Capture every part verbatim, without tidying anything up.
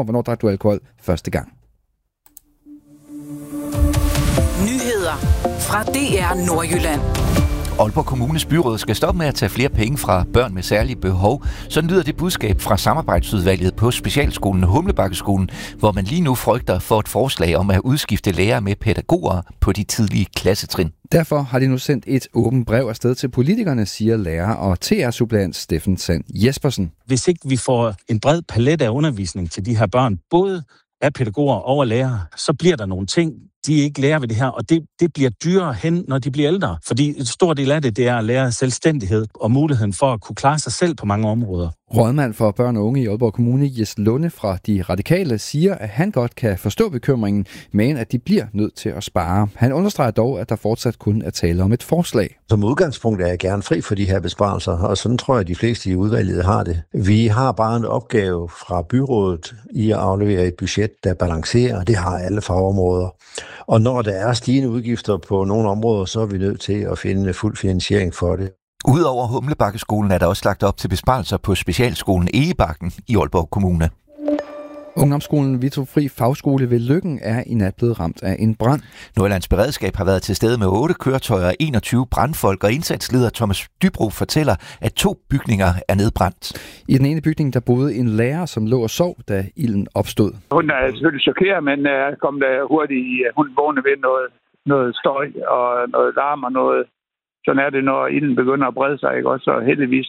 og hvornår drak du alkohol første gang? Nyheder fra D R Nordjylland. Aalborg Kommunes byråd skal stoppe med at tage flere penge fra børn med særlige behov. Så lyder det budskab fra samarbejdsudvalget på specialskolen Humlebakkeskolen, hvor man lige nu frygter for et forslag om at udskifte lærere med pædagoger på de tidlige klassetrin. Derfor har de nu sendt et åbent brev afsted til politikerne, siger lærer og T R-suppleant Steffen Sand Jespersen. Hvis ikke vi får en bred palet af undervisning til de her børn, både af pædagoger og lærere, så bliver der nogle ting, de ikke lærer ved det her, og det, det bliver dyrere hen, når de bliver ældre. Fordi en stor del af det, det er at lære selvstændighed og muligheden for at kunne klare sig selv på mange områder. Rådmand for børn og unge i Aalborg Kommune, Jes Lunde fra De Radikale, siger, at han godt kan forstå bekymringen, men at de bliver nødt til at spare. Han understreger dog, at der fortsat kun er tale om et forslag. Som udgangspunkt er jeg gerne fri for de her besparelser, og sådan tror jeg, at de fleste i udvalget har det. Vi har bare en opgave fra byrådet i at aflevere et budget, der balancerer, og det har alle fagområder. Og når der er stigende udgifter på nogle områder, så er vi nødt til at finde fuld finansiering for det. Udover Humlebakkeskolen er der også lagt op til besparelser på specialskolen Egebakken i Aalborg Kommune. Ungdomsskolen Vitofri Fagskole ved Løkken er i nat blevet ramt af en brand. Nordjyllands Beredskab har været til stede med otte køretøjer og enogtyve brandfolk, og indsatsleder Thomas Dybro fortæller, at to bygninger er nedbrændt. I den ene bygning der boede en lærer, som lå og sov, da ilden opstod. Hun er selvfølgelig chokeret, men uh, kom der hurtigt i, hun vågnede ved noget, noget støj og noget larm og noget. Sådan er det, når ilden begynder at brede sig, ikke også? Så heldigvis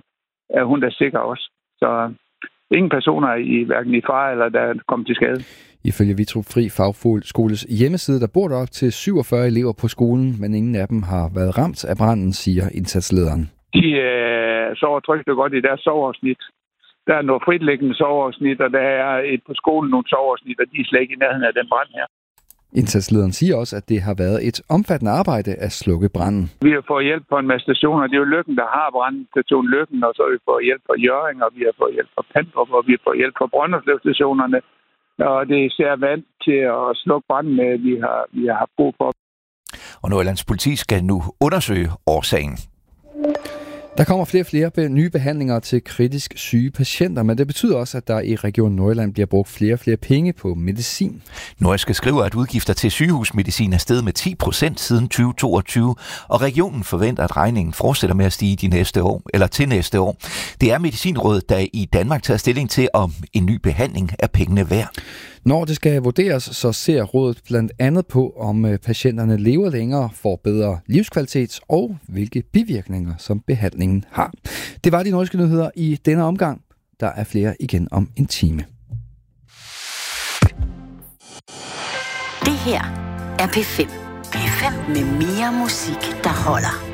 er hun da sikker også. Så ingen personer i hverken i fare eller der kom til skade. Ifølge Vitofri Fagskoles hjemmeside, der bor der op til syvogfyrre elever på skolen, men ingen af dem har været ramt af branden, siger indsatslederen. De øh, sover trygt og godt i deres soveafsnit. Der er noget fritliggende soveafsnit, og der er et på skolen nogle soveafsnit, og de er slet ikke i nærheden af den brand her. Indsatslederen siger også, at det har været et omfattende arbejde at slukke branden. Vi har fået hjælp på en masse stationer. Det er jo Løkken, der har branden. Station Løkken, og så har vi fået hjælp fra Hjørring, og vi har fået hjælp fra Pandrup, og vi har fået hjælp fra Brønderslev-stationerne. Og det er især vand til at slukke branden med, vi har, vi har haft brug for. Og Nordjyllands politi skal nu undersøge årsagen. Der kommer flere og flere nye behandlinger til kritisk syge patienter, men det betyder også, at der i Region Nordjylland bliver brugt flere og flere penge på medicin. Nordjyske skriver, at udgifter til sygehusmedicin er steget med ti procent siden tyve toogtyve, og regionen forventer, at regningen fortsætter med at stige de næste år, eller til næste år. Det er Medicinrådet, der i Danmark tager stilling til, om en ny behandling er pengene værd. Når det skal vurderes, så ser rådet blandt andet på, om patienterne lever længere, får bedre livskvalitet og hvilke bivirkninger, som behandlingen har. Det var de nordiske nyheder i denne omgang. Der er flere igen om en time. Det her er P fem. P fem med mere musik, der holder.